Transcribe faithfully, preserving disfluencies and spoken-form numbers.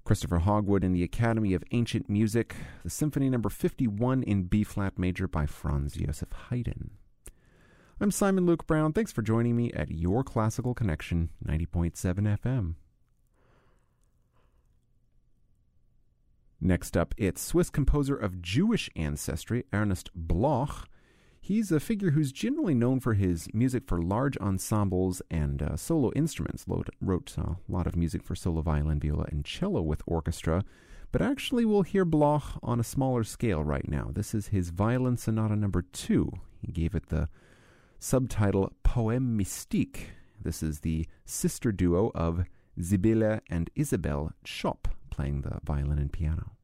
Christopher Hogwood in the Academy of Ancient Music, the Symphony Number fifty-one in B-flat major by Franz Joseph Haydn. I'm Simon Luke Brown. Thanks for joining me at Your Classical Connection, ninety point seven F M. Next up, it's Swiss composer of Jewish ancestry, Ernest Bloch. He's a figure who's generally known for his music for large ensembles and uh, solo instruments. Wrote, wrote uh, a lot of music for solo violin, viola, and cello with orchestra. But actually, we'll hear Bloch on a smaller scale right now. This is his Violin Sonata Number two. He gave it the subtitle Poème Mystique. This is the sister duo of Sibylle and Isabelle Schopp playing the violin and piano.